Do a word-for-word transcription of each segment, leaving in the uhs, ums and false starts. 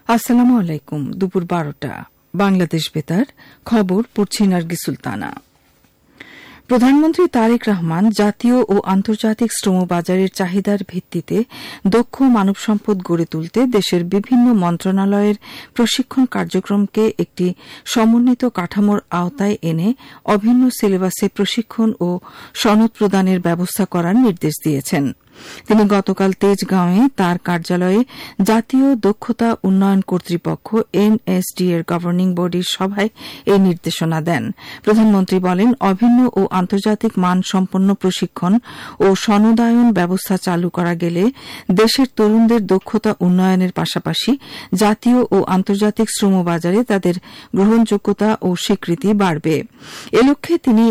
আসসালামু আলাইকুম। দুপুর বারোটা বাংলাদেশ বেতার খবর পড়ছি নার্গিস সুলতানা। প্রধানমন্ত্রী তারেক রহমান জাতীয় ও আন্তর্জাতিক শ্রম বাজারের চাহিদার ভিত্তিতে দক্ষ মানব সম্পদ গড়ে তুলতে দেশের বিভিন্ন মন্ত্রণালয়ের প্রশিক্ষণ কার্যক্রমকে একটি সমন্বিত কাঠামোর আওতায় এনে অভিন্ন সিলেবাসে প্রশিক্ষণ ও সনদ প্রদানের ব্যবস্থা করার নির্দেশ দিয়েছেন। তিনি গতকাল তেজগাঁওয়ে তার কার্যালয়ে জাতীয় দক্ষতা উন্নয়ন কর্তৃপক্ষ এনএসডি এর গভর্নিং বডির সভায় এই নির্দেশনা দেন। প্রধানমন্ত্রী বলেন, অভিন্ন ও আন্তর্জাতিক মানসম্পন্ন প্রশিক্ষণ ও সনদায়ন ব্যবস্থা চালু করা গেলে দেশের তরুণদের দক্ষতা উন্নয়নের পাশাপাশি জাতীয় ও আন্তর্জাতিক শ্রমবাজারে তাদের গ্রহণযোগ্যতা ও স্বীকৃতি বাড়বে। এ লক্ষ্যে তিনি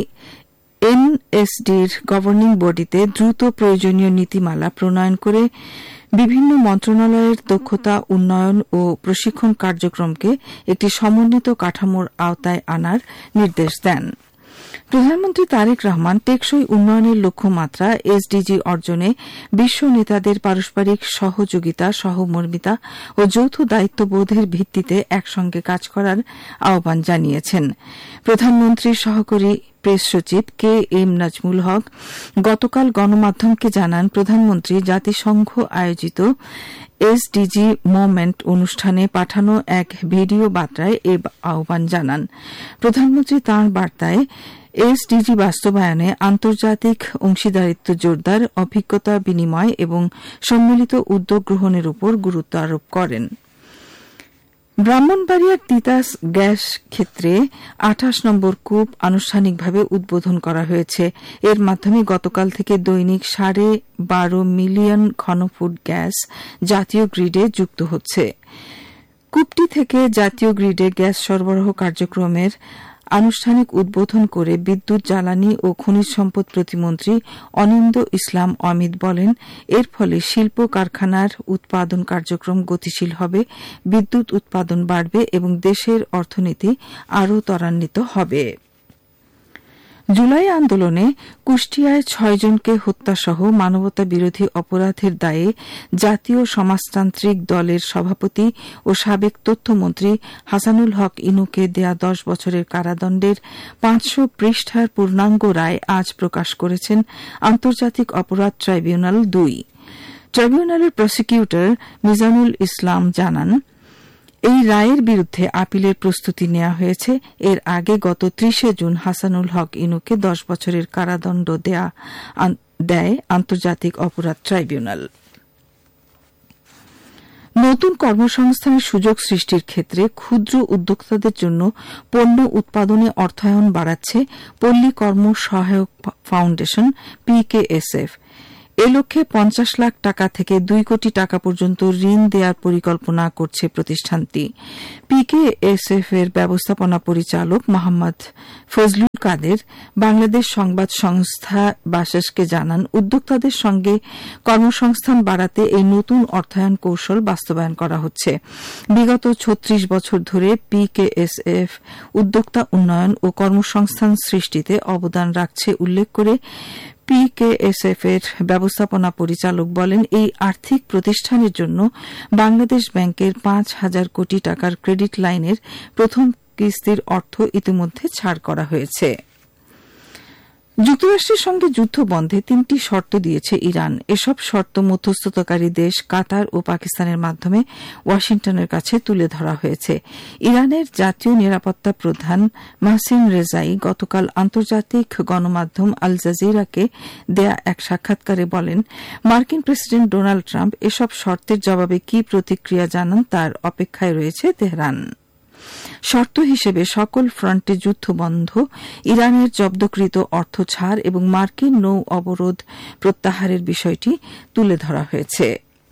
এনএসডির গভর্নিং বডিতে দ্রুত প্রয়োজনীয় নীতিমালা প্রণয়ন করে বিভিন্ন মন্ত্রণালয়ের দক্ষতা উন্নয়ন ও প্রশিক্ষণ কার্যক্রমকে একটি সমন্বিত কাঠামোর আওতায় আনার নির্দেশ দেন। প্রধানমন্ত্রী তারেক রহমান টেকসই উন্নয়নের লক্ষ্যমাত্রা এসডিজি অর্জনে বিশ্ব নেতাদের পারস্পরিক সহযোগিতা, সহমর্মিতা ও যৌথ দায়িত্ববোধের ভিত্তিতে একসঙ্গে কাজ করার আহ্বান জানিয়েছেন। প্রধানমন্ত্রীর সহকারী প্রেস সচিব কে এম নাজমুল হক গতকাল গণমাধ্যমকে জানান, প্রধানমন্ত্রী জাতিসংঘ আয়োজিত এসডিজি মোমেন্ট অনুষ্ঠানে পাঠানো এক ভিডিও বার্তায় এ আহ্বান জানান। প্রধানমন্ত্রী তাঁর বার্তায় এসডিজি বাস্তবায়নে আন্তর্জাতিক অংশীদারিত্ব জোরদার, অভিজ্ঞতা বিনিময় এবং সম্মিলিত উদ্যোগ গ্রহণের উপর গুরুত্ব আরোপ করেন। ব্রাহ্মণবাড়িয়ার তিতাস গ্যাস ক্ষেত্রে আঠাশ নম্বর কূপ আনুষ্ঠানিকভাবে উদ্বোধন করা হয়েছে। এর মাধ্যমে গতকাল থেকে দৈনিক সাড়ে বারো মিলিয়ন ঘনফুট গ্যাস জাতীয় গ্রিডে যুক্ত হচ্ছে। কূপটি থেকে জাতীয় গ্রিডে গ্যাস সরবরাহ কার্যক্রমের আনুষ্ঠানিক উদ্বোধন করে বিদ্যুৎ, জ্বালানি ও খনিজ সম্পদ প্রতিমন্ত্রী অনিন্দ ইসলাম অমিত বলেন, এর ফলে শিল্প কারখানার উৎপাদন কার্যক্রম গতিশীল হবে, বিদ্যুৎ উৎপাদন বাড়বে এবং দেশের অর্থনীতি আরও ত্বরান্বিত হবে। জুলাই আন্দোলনে কুষ্টিয়ায় ছয়জনকে হত্যাসহ মানবতা বিরোধী অপরাধের দায়ে জাতীয় সমাজতান্ত্রিক দলের সভাপতি ও সাবেক তথ্যমন্ত্রী হাসানুল হক ইনুকে দেয়া দশ বছরের কারাদণ্ডের পাঁচশো পৃষ্ঠার পূর্ণাঙ্গ রায় আজ প্রকাশ করেছেন আন্তর্জাতিক অপরাধ ট্রাইব্যুনাল দুই। ট্রাইব্যুনালের প্রসিকিউটর মিজানুল ইসলাম জানান, এই রায়ের বিরুদ্ধে আপিলের প্রস্তুতি নেওয়া হয়েছে। এর আগে গত ত্রিশে জুন হাসানুল হক ইনুকে দশ বছরের কারাদণ্ড দেয় আন্তর্জাতিক অপরাধ ট্রাইব্যুনাল। নতুন কর্মসংস্থানের সুযোগ সৃষ্টির ক্ষেত্রে ক্ষুদ্র উদ্যোক্তাদের জন্য পণ্য উৎপাদনে অর্থায়ন বাড়াচ্ছে পল্লী কর্ম সহায়ক ফাউন্ডেশন পিকেএসএফ। এ লক্ষ্যে পঞ্চাশ লাখ টাকা থেকে দুই কোটি টাকা পর্যন্ত ঋণ দেওয়ার পরিকল্পনা করছে প্রতিষ্ঠানটি। পিকেএসএফ এর ব্যবস্থাপনা পরিচালক মোহাম্মদ ফজলুল কাদের বাংলাদেশ সংবাদ সংস্থা বাসেসকে জানান, উদ্যোক্তাদের সঙ্গে কর্মসংস্থান বাড়াতে এই নতুন অর্থায়ন কৌশল বাস্তবায়ন করা হচ্ছে। বিগত ছত্রিশ বছর ধরে পিকেএসএফ উদ্যোক্তা উন্নয়ন ও কর্মসংস্থান সৃষ্টিতে অবদান রাখছে উল্লেখ করে পিকেএসএফ এর ব্যবস্থাপনা পরিচালক বলেন, এই আর্থিক প্রতিষ্ঠানের জন্য বাংলাদেশ ব্যাংকের পাঁচ হাজার কোটি টাকার ক্রেডিট লাইনের প্রথম কিস্তির অর্থ ইতিমধ্যে ছাড় করা হয়েছে। যুক্তরাষ্ট্রের সঙ্গে যুদ্ধ বন্ধে তিনটি শর্ত দিয়েছে ইরান। এসব শর্ত মধ্যস্থতাকারী দেশ কাতার ও পাকিস্তানের মাধ্যমে ওয়াশিংটনের কাছে তুলে ধরা হয়েছে। ইরানের জাতীয় নিরাপত্তা প্রধান মাহসিন রেজাই গতকাল আন্তর্জাতিক গণমাধ্যম আল জাজিরাকে দেয়া এক সাক্ষাৎকারে বলেন, মার্কিন প্রেসিডেন্ট ডোনাল্ড ট্রাম্প এসব শর্তের জবাবে কি প্রতিক্রিয়া জানান তার অপেক্ষায় রয়েছে তেহরান। শর্ত হিসেবে সকল ফ্রন্টে যুদ্ধ বন্ধ, ইরানের জব্দকৃত অর্থ ছাড় এবং মার্কিন নৌ অবরোধ প্রত্যাহারের বিষয়টি তুলে ধরা হয়েছে।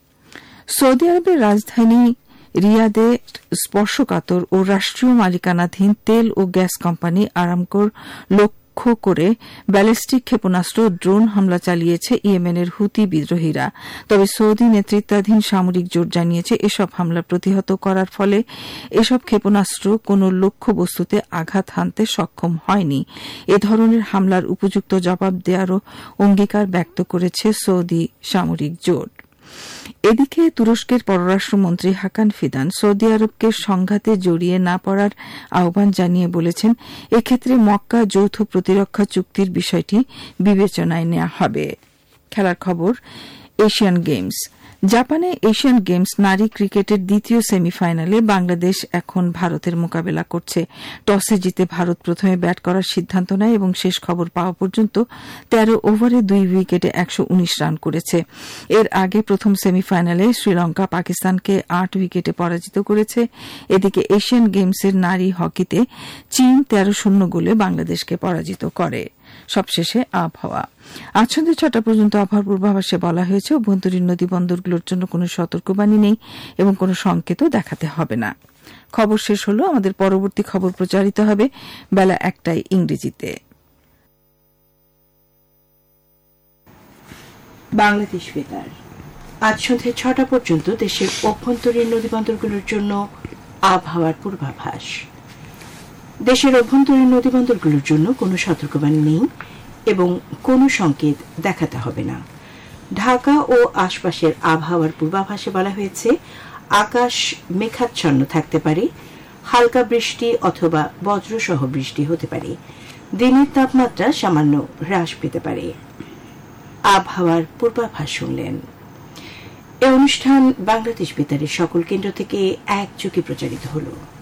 সৌদি আরবের রাজধানী রিয়াদে স্পর্শকাতর ও রাষ্ট্রীয় মালিকানাধীন তেল ও গ্যাস কোম্পানি আরামকোর লক্ষ্য করে ব্যালিস্টিক ক্ষেপণাস্ত্র ড্রোন হামলা চালিয়েছে ইয়েমেনের হুতি বিদ্রোহীরা। তবে সৌদি নেতৃত্বাধীন সামরিক জোট জানিয়েছে, এসব হামলা প্রতিহত করার ফলে এসব ক্ষেপণাস্ত্র কোন লক্ষ্যবস্তুতে আঘাত হানতে সক্ষম হয়নি। এ ধরনের হামলার উপযুক্ত জবাব দেওয়ারও অঙ্গীকার ব্যক্ত করেছে সৌদি সামরিক জোট। এদিকে তুরস্কের পররাষ্ট্রমন্ত্রী হাকান ফিদান সৌদি আরবকে সংঘাতে জড়িয়ে না পড়ার আহ্বান জানিয়ে বলেছেন, এক্ষেত্রে মক্কা যৌথ প্রতিরক্ষা চুক্তির বিষয়টি বিবেচনায় নেওয়া হবে। খেলার খবর, এশিয়ান গেমস। জাপানে এশিয়ান গেমস নারী ক্রিকেটের দ্বিতীয় সেমিফাইনালে বাংলাদেশ এখন ভারতের মোকাবেলা করছে। টসে জিতে ভারত প্রথমে ব্যাট করার সিদ্ধান্ত নেয় এবং শেষ খবর পাওয়া পর্যন্ত তেরো ওভারে দুই উইকেটে একশো উনিশ রান করেছে। এর আগে প্রথম সেমিফাইনালে শ্রীলঙ্কা পাকিস্তানকে আট উইকেটে পরাজিত করেছে। এদিকে এশিয়ান গেমসের নারী হকিতে চীন তেরো শূন্য গোলে বাংলাদেশকে পরাজিত করে। সবশেষে আবহাওয়া। আজ সন্ধ্যে ছটা পর্যন্ত আবহাওয়ার পূর্বাভাসে বলা হয়েছে, অভ্যন্তরীণ নদী বন্দরগুলোর জন্য কোনো সতর্কবাণী নেই এবং কোনো সংকেতও দেখাতে হবে না। খবর শেষ হল। আমাদের পরবর্তী খবর প্রচারিত হবে বেলা একটায় ইংরেজিতে। বাংলাদেশ বেতার আজ সন্ধ্যে ছটা পর্যন্ত দেশের অভ্যন্তরীণ নদী বন্দরগুলোর জন্য আবহাওয়ার পূর্বাভাস। দেশের অভ্যন্তরীণ নদীবন্দরগুলোর জন্য কোনো সতর্কবাণী নেই এবং কোনো সংকেত দেখাতে হবে না। ঢাকা ও আশপাশের আবহাওয়ার পূর্বাভাসে বলা হয়েছে, আকাশ মেঘাচ্ছন্ন থাকতে পারে, হালকা বৃষ্টি অথবা বজ্রসহ বৃষ্টি হতে পারে, দিনের তাপমাত্রা সামান্য হ্রাস পেতে পারে। আবহাওয়ার পূর্বাভাস শুনলেন। এ অনুষ্ঠান বাংলাদেশ বেতারের সকল কেন্দ্র থেকে একযোগে প্রচারিত হল।